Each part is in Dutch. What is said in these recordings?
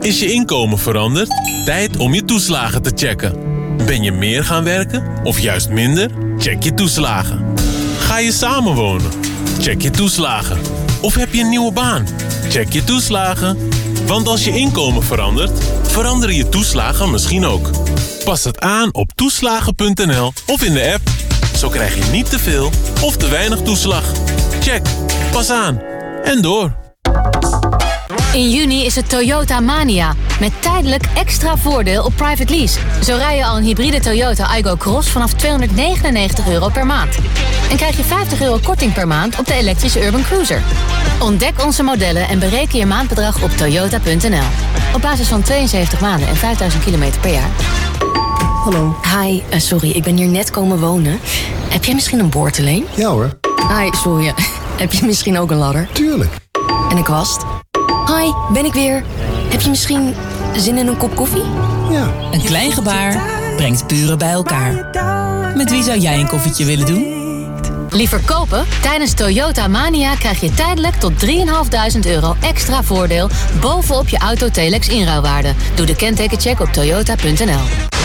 Is je inkomen veranderd? Tijd om je toeslagen te checken. Ben je meer gaan werken of juist minder? Check je toeslagen. Ga je samenwonen? Check je toeslagen. Of heb je een nieuwe baan? Check je toeslagen. Want als je inkomen verandert, veranderen je toeslagen misschien ook. Pas het aan op toeslagen.nl of in de app. Zo krijg je niet te veel of te weinig toeslag. Check. Pas aan. En door. In juni is het Toyota Mania. Met tijdelijk extra voordeel op private lease. Zo rij je al een hybride Toyota Aygo Cross vanaf €299 per maand. En krijg je €50 korting per maand op de elektrische Urban Cruiser. Ontdek onze modellen en bereken je maandbedrag op toyota.nl. Op basis van 72 maanden en 5000 kilometer per jaar. Hallo. Hi, sorry, ik ben hier net komen wonen. Heb jij misschien een boordeleen? Ja hoor. Hi, sorry. Heb je misschien ook een ladder? Tuurlijk. En een kwast? Hi, ben ik weer. Heb je misschien zin in een kop koffie? Ja. Een klein gebaar brengt buren bij elkaar. Met wie zou jij een koffietje willen doen? Liever kopen? Tijdens Toyota Mania krijg je tijdelijk tot €3.500 extra voordeel bovenop je Auto-Telex inruilwaarde. Doe de kentekencheck op toyota.nl.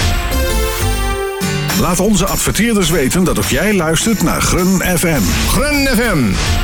Laat onze adverteerders weten dat ook jij luistert naar Grun FM. Grun FM.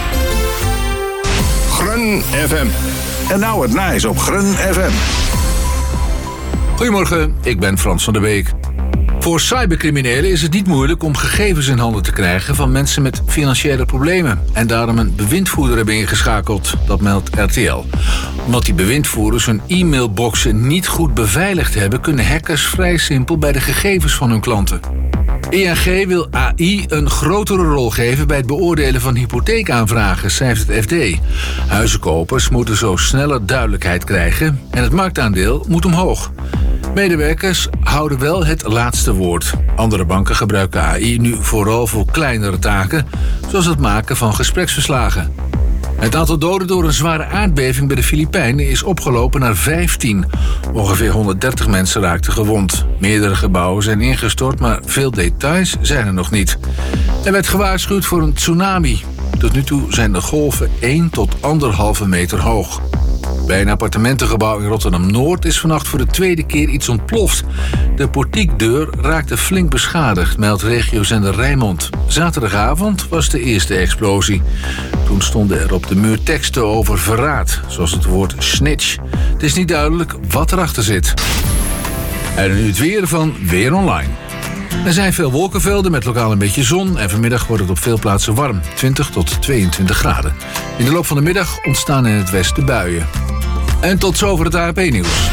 Grun FM. En nou het nice op Grun FM. Goedemorgen, ik ben Frans van der Beek. Voor cybercriminelen is het niet moeilijk om gegevens in handen te krijgen van mensen met financiële problemen. En daarom een bewindvoerder hebben ingeschakeld, dat meldt RTL. Omdat die bewindvoerders hun e-mailboxen niet goed beveiligd hebben, kunnen hackers vrij simpel bij de gegevens van hun klanten. ING wil AI een grotere rol geven bij het beoordelen van hypotheekaanvragen, schrijft het FD. Huizenkopers moeten zo sneller duidelijkheid krijgen en het marktaandeel moet omhoog. Medewerkers houden wel het laatste woord. Andere banken gebruiken AI nu vooral voor kleinere taken, zoals het maken van gespreksverslagen. Het aantal doden door een zware aardbeving bij de Filipijnen is opgelopen naar 15. Ongeveer 130 mensen raakten gewond. Meerdere gebouwen zijn ingestort, maar veel details zijn er nog niet. Er werd gewaarschuwd voor een tsunami. Tot nu toe zijn de golven 1 tot 1,5 meter hoog. Bij een appartementengebouw in Rotterdam-Noord is vannacht voor de tweede keer iets ontploft. De portiekdeur raakte flink beschadigd, meldt regiozender Rijnmond. Zaterdagavond was de eerste explosie. Toen stonden er op de muur teksten over verraad, zoals het woord snitch. Het is niet duidelijk wat erachter zit. En nu het weer van Weer Online. Er zijn veel wolkenvelden met lokaal een beetje zon en vanmiddag wordt het op veel plaatsen warm, 20 tot 22 graden. In de loop van de middag ontstaan in het westen buien. En tot zover het ARP-nieuws.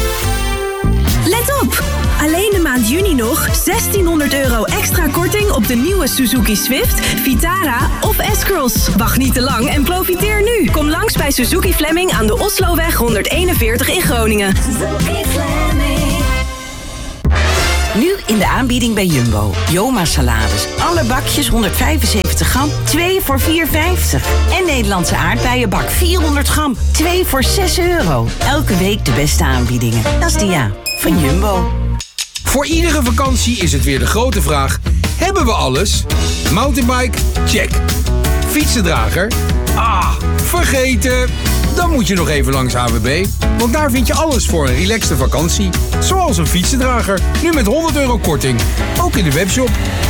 Let op! Alleen de maand juni nog €1.600 extra korting op de nieuwe Suzuki Swift, Vitara of S-Cross. Wacht niet te lang en profiteer nu. Kom langs bij Suzuki Fleming aan de Osloweg 141 in Groningen. Nu in de aanbieding bij Jumbo. Joma salades. Alle bakjes 175 gram, 2 voor €4,50. En Nederlandse aardbeienbak 400 gram, 2 voor €6. Elke week de beste aanbiedingen. Dat is de ja van Jumbo. Voor iedere vakantie is het weer de grote vraag: hebben we alles? Mountainbike? Check. Fietsendrager? Ah, vergeten. Dan moet je nog even langs HWB, want daar vind je alles voor een relaxte vakantie. Zoals een fietsendrager, nu met €100 korting. Ook in de webshop.